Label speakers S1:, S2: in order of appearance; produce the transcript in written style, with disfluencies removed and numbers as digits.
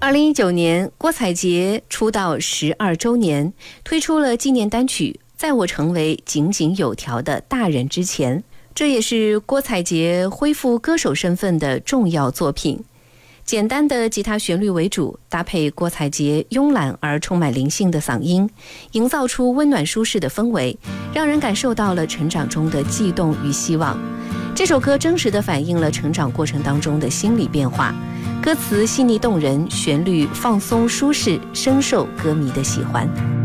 S1: 2019年，郭采洁出道12周年，推出了纪念单曲《在我成为井井有条的大人之前》，这也是郭采洁恢复歌手身份的重要作品。简单的吉他旋律为主，搭配郭采洁慵懒而充满灵性的嗓音，营造出温暖舒适的氛围，让人感受到了成长中的悸动与希望。这首歌真实地反映了成长过程当中的心理变化，歌词细腻动人，旋律放松舒适，深受歌迷的喜欢。